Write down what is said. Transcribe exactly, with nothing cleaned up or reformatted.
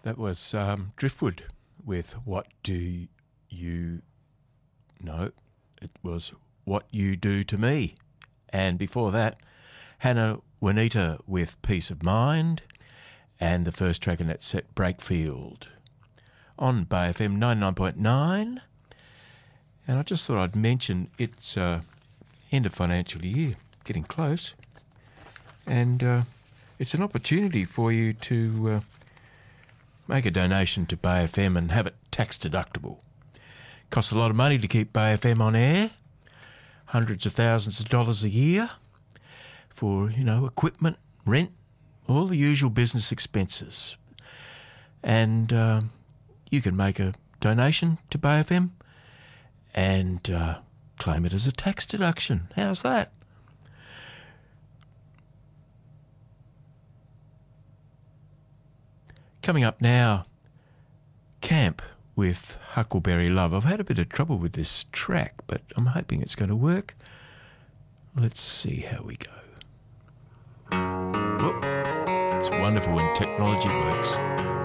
That was um, Driftwood with What Do You Know? It was What You Do to Me. And before that, Hannah Juanita with Peace of Mind, and the first track in that set, Breakfield, on Bay F M ninety-nine point nine. And I just thought I'd mention it's uh, end of financial year, getting close, and uh, it's an opportunity for you to uh, make a donation to Bay F M and have it tax deductible. Costs a lot of money to keep Bay F M on air, hundreds of thousands of dollars a year for, you know, equipment, rent, all the usual business expenses. And uh, you can make a donation to Bay F M and uh, claim it as a tax deduction. How's that? Coming up now, Camp with Huckleberry Love. I've had a bit of trouble with this track, but I'm hoping it's going to work. Let's see how we go. Whoop. It's wonderful when technology works.